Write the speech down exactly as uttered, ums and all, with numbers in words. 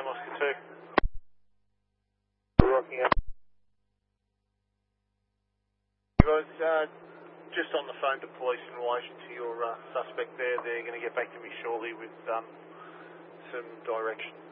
Oscar two. Rocking up. Guys, uh, just on the phone to police in relation to your uh, suspect there. They're going to get back to me shortly with um, some direction.